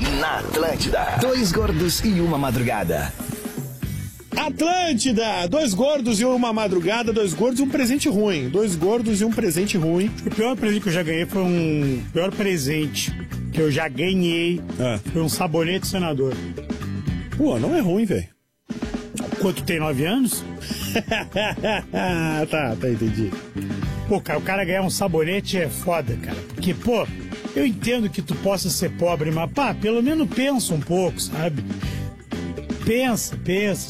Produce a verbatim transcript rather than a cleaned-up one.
Na Atlântida, dois gordos e uma madrugada. Atlântida, dois gordos e uma madrugada, dois gordos e um presente ruim. Dois gordos e um presente ruim. O pior presente que eu já ganhei foi um... O pior presente que eu já ganhei ah. foi um sabonete senador. Pô, não é ruim, velho. Quanto tem nove anos? tá, tá, entendi. Pô, cara, o cara ganhar um sabonete é foda, cara. Porque, pô, eu entendo que tu possa ser pobre, mas, pá, pelo menos pensa um pouco, sabe? Pensa, pensa.